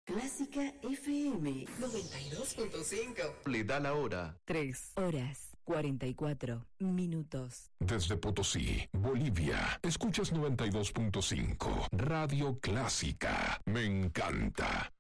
Clásica FM 92.5. Le da la hora. 3:44. Desde Potosí, Bolivia, escuchas 92.5. Radio Clásica. Me encanta.